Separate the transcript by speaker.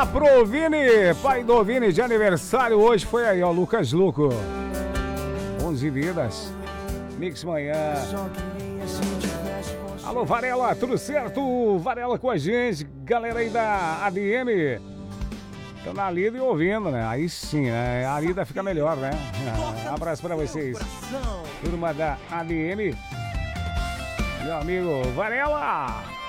Speaker 1: lá pro Vini, pai do Vini de aniversário hoje, foi aí, ó, Lucas Luco. 11 vidas, Mix Manhã. Alô, Varela, tudo certo? Varela com a gente, galera aí da ADM. Estão na lida e ouvindo, né? Aí sim, né? A lida fica melhor, né? Abraço pra vocês. Turma da ADM. Meu amigo Varela.